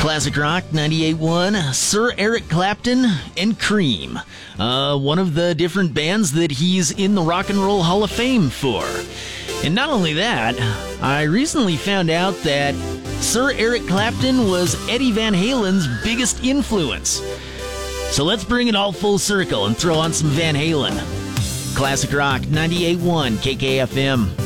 Classic Rock 98.1, Sir Eric Clapton and Cream. One of the different bands that he's in the Rock and Roll Hall of Fame for. And not only that, I recently found out that Sir Eric Clapton was Eddie Van Halen's biggest influence. So let's bring it all full circle and throw on some Van Halen. Classic Rock 98.1 KKFM.